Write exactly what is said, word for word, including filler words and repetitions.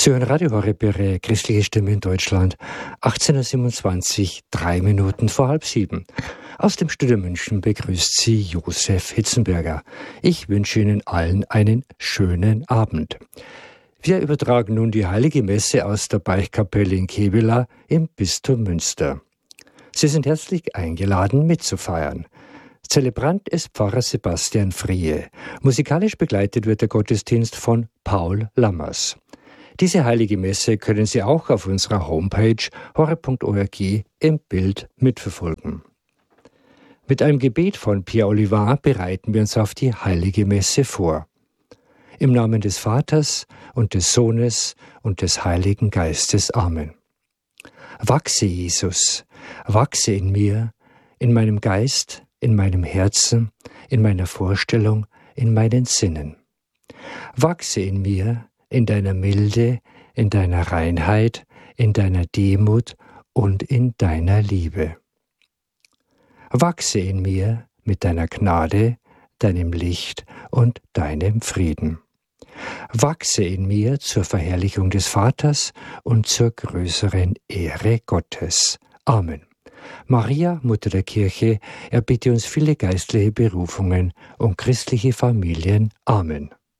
Sie hören Radio Horeb, Ihre christliche Stimme in Deutschland, achtzehn Uhr siebenundzwanzig, drei Minuten vor halb sieben. Aus dem Studio München begrüßt Sie Josef Hitzenberger. Ich wünsche Ihnen allen einen schönen Abend. Wir übertragen nun die Heilige Messe aus der Beichtkapelle in Kevela im Bistum Münster. Sie sind herzlich eingeladen, mitzufeiern. Zelebrant ist Pfarrer Sebastian Friehe. Musikalisch begleitet wird der Gottesdienst von Paul Lammers. Diese Heilige Messe können Sie auch auf unserer Homepage horeb punkt org im Bild mitverfolgen. Mit einem Gebet von Pierre Olivar bereiten wir uns auf die Heilige Messe vor. Im Namen des Vaters und des Sohnes und des Heiligen Geistes. Amen. Wachse, Jesus, wachse in mir, in meinem Geist, in meinem Herzen, in meiner Vorstellung, in meinen Sinnen. Wachse in mir, in deiner Milde, in deiner Reinheit, in deiner Demut und in deiner Liebe. Wachse in mir mit deiner Gnade, deinem Licht und deinem Frieden. Wachse in mir zur Verherrlichung des Vaters und zur größeren Ehre Gottes. Amen. Maria, Mutter der Kirche, erbitte uns viele geistliche Berufungen und christliche Familien. Amen.